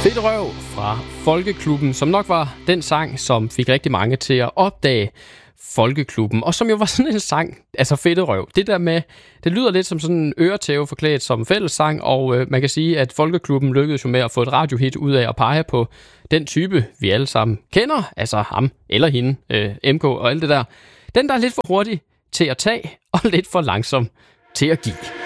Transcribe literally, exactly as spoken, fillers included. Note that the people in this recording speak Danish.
Fedt røv fra Folkeklubben, som nok var den sang, som fik rigtig mange til at opdage Folkeklubben, og som jo var sådan en sang, altså Fedt røv. Det der med, det lyder lidt som sådan en øretæve forklædt som fællessang, og øh, man kan sige, at Folkeklubben lykkedes jo med at få et radiohit ud af at pege på den type, vi alle sammen kender, altså ham eller hende, øh, M K og alt det der. Den, der er lidt for hurtig til at tage, og lidt for langsom til at give.